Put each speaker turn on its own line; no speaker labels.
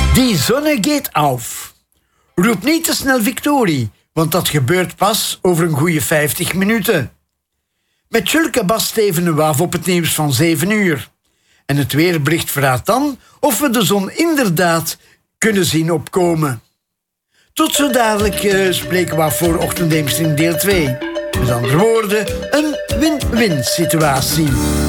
Die zonne geht auf. Roep niet te snel victorie, want dat gebeurt pas over een goede 50 minuten. Met Julke Bas Steven Waaf op het nieuws van 7 uur. En het weerbericht verraadt dan of we de zon inderdaad kunnen zien opkomen. Tot zo dadelijk spreken we af voor Ochtendhemster in deel 2. Met andere woorden, een win-win situatie.